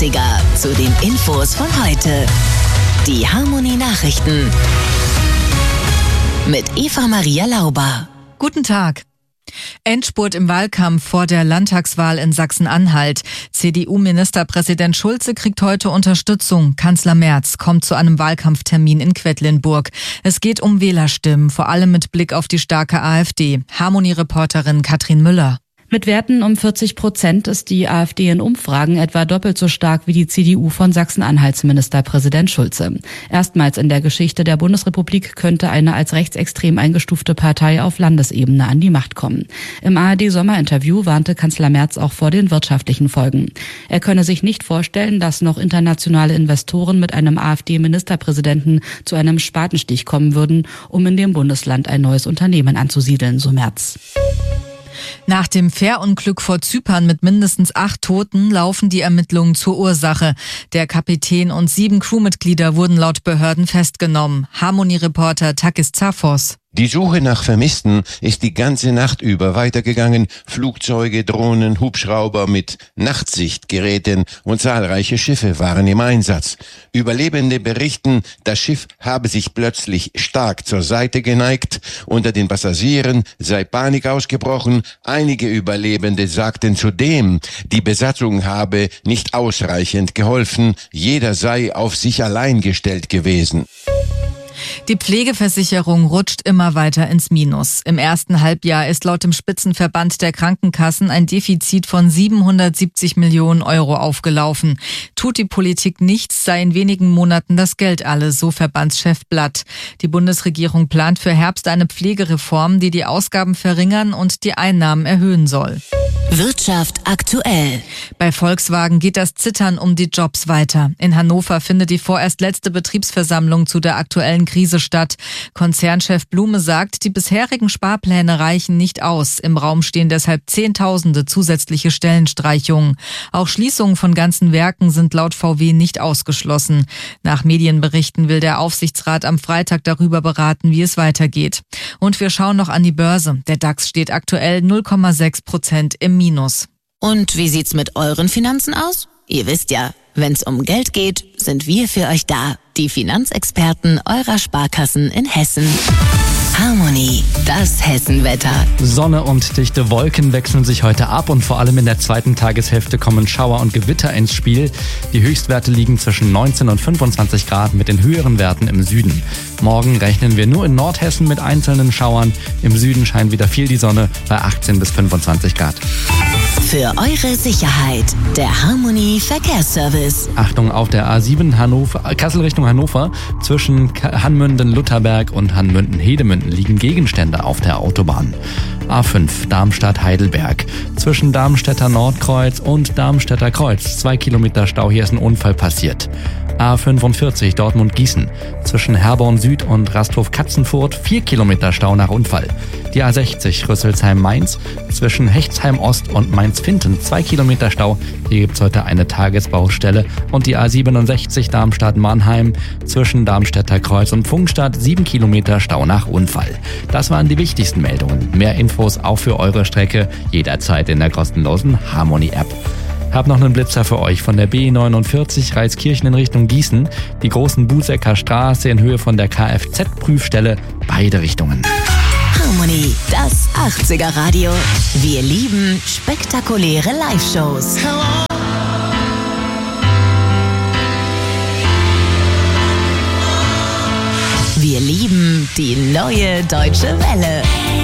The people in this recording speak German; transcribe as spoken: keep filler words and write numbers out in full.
achtziger zu den Infos von heute. Die Harmony Nachrichten mit Eva Maria Lauber. Guten Tag. Endspurt im Wahlkampf vor der Landtagswahl in Sachsen-Anhalt. C D U-Ministerpräsident Schulze kriegt heute Unterstützung. Kanzler Merz kommt zu einem Wahlkampftermin in Quedlinburg. Es geht um Wählerstimmen, vor allem mit Blick auf die starke AfD. Harmony-Reporterin Katrin Müller. Mit Werten um vierzig Prozent ist die AfD in Umfragen etwa doppelt so stark wie die C D U von Sachsen-Anhalts Ministerpräsident Schulze. Erstmals in der Geschichte der Bundesrepublik könnte eine als rechtsextrem eingestufte Partei auf Landesebene an die Macht kommen. Im A R D-Sommerinterview warnte Kanzler Merz auch vor den wirtschaftlichen Folgen. Er könne sich nicht vorstellen, dass noch internationale Investoren mit einem AfD-Ministerpräsidenten zu einem Spatenstich kommen würden, um in dem Bundesland ein neues Unternehmen anzusiedeln, so Merz. Nach dem Fährunglück vor Zypern mit mindestens acht Toten laufen die Ermittlungen zur Ursache. Der Kapitän und sieben Crewmitglieder wurden laut Behörden festgenommen. Harmony-Reporter Takis Zaphos. Die Suche nach Vermissten ist die ganze Nacht über weitergegangen. Flugzeuge, Drohnen, Hubschrauber mit Nachtsichtgeräten und zahlreiche Schiffe waren im Einsatz. Überlebende berichten, das Schiff habe sich plötzlich stark zur Seite geneigt. Unter den Passagieren sei Panik ausgebrochen. Einige Überlebende sagten zudem, die Besatzung habe nicht ausreichend geholfen. Jeder sei auf sich allein gestellt gewesen. Die Pflegeversicherung rutscht immer weiter ins Minus. Im ersten Halbjahr ist laut dem Spitzenverband der Krankenkassen ein Defizit von siebenhundertsiebzig Millionen Euro aufgelaufen. Tut die Politik nichts, sei in wenigen Monaten das Geld alle, so Verbandschef Blatt. Die Bundesregierung plant für Herbst eine Pflegereform, die die Ausgaben verringern und die Einnahmen erhöhen soll. Wirtschaft aktuell. Bei Volkswagen geht das Zittern um die Jobs weiter. In Hannover findet die vorerst letzte Betriebsversammlung zu der aktuellen Krise statt. Konzernchef Blume sagt, die bisherigen Sparpläne reichen nicht aus. Im Raum stehen deshalb Zehntausende zusätzliche Stellenstreichungen. Auch Schließungen von ganzen Werken sind laut V W nicht ausgeschlossen. Nach Medienberichten will der Aufsichtsrat am Freitag darüber beraten, wie es weitergeht. Und wir schauen noch an die Börse. Der DAX steht aktuell null Komma sechs Prozent im Minus. Und wie sieht's mit euren Finanzen aus? Ihr wisst ja, wenn's um Geld geht, sind wir für euch da. Die Finanzexperten eurer Sparkassen in Hessen. Harmony, das Hessenwetter. Sonne und dichte Wolken wechseln sich heute ab und vor allem in der zweiten Tageshälfte kommen Schauer und Gewitter ins Spiel. Die Höchstwerte liegen zwischen neunzehn und fünfundzwanzig Grad mit den höheren Werten im Süden. Morgen rechnen wir nur in Nordhessen mit einzelnen Schauern. Im Süden scheint wieder viel die Sonne bei achtzehn bis fünfundzwanzig Grad. Für eure Sicherheit, der Harmony Verkehrsservice. Achtung auf der A sieben Hannover, Kassel Richtung Hannover. Zwischen Hanmünden-Lutherberg und Hanmünden-Hedemünden liegen Gegenstände auf der Autobahn. A fünf Darmstadt-Heidelberg. Zwischen Darmstädter Nordkreuz und Darmstädter Kreuz. Zwei Kilometer Stau, hier ist ein Unfall passiert. A fünfundvierzig Dortmund-Gießen. Zwischen Herborn Süd und Rasthof-Katzenfurt vier Kilometer Stau nach Unfall. Die A sechzig Rüsselsheim-Mainz. Zwischen Hechtsheim Ost und Mainz-Finten zwei Kilometer Stau. Hier gibt's heute eine Tagesbaustelle. Und die A siebenundsechzig Darmstadt-Mannheim. Zwischen Darmstädter Kreuz und Pfungstadt sieben Kilometer Stau nach Unfall. Das waren die wichtigsten Meldungen. Mehr Infos auch für eure Strecke jederzeit in der kostenlosen Harmony-App. Hab noch einen Blitzer für euch von der B neunundvierzig Reiskirchen in Richtung Gießen. Die großen Busecker Straße in Höhe von der Kfz-Prüfstelle. Beide Richtungen. Harmony, das achtziger Radio. Wir lieben spektakuläre Live-Shows. Wir lieben die neue Deutsche Welle.